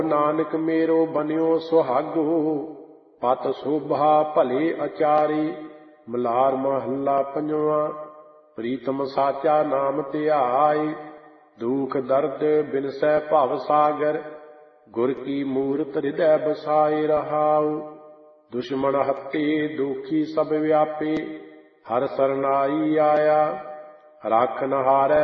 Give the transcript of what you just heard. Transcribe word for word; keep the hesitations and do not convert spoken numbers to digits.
ਨਾਨਕ ਮੇਰੋ ਬਨਿਓ ਸੁਹਾਗੋ, ਪਤ ਸੋਭਾ ਭਲੇ ਅਚਾਰੀ। ਮਲਾਰ ਮਹੱਲਾ ਪੰਜਵਾਂ। ਪ੍ਰੀਤਮ ਸਾਚਾ ਨਾਮ ਧਿਆਇ, ਦੁਖ ਦਰਦ ਬਿਨਸੈ ਭਵ ਸਾਗਰ। ਗੁਰ ਕੀ ਮੂਰਤ ਹਿਰਦੈ ਬਸਾਏ ਰਹਾਉ, ਦੁਸ਼ਮਣ ਹੱਤੇ ਦੁਖੀ ਸਭ ਵਿਆਪੇ। ਹਰਿ ਸਰਨਾਈ ਆਇਆ, ਰਾਖਨ ਹਾਰੈ